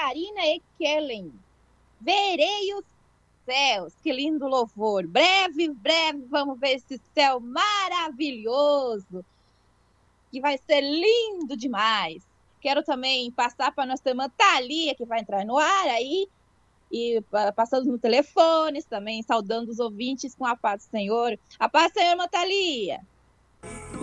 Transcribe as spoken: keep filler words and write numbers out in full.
Marina e Kellen. Verei os céus, que lindo louvor. Breve, breve, vamos ver esse céu maravilhoso, que vai ser lindo demais. Quero também passar para nossa irmã Thalia, que vai entrar no ar aí, e passando no telefone, também saudando os ouvintes com a paz do Senhor. A paz do Senhor, irmã Thalia.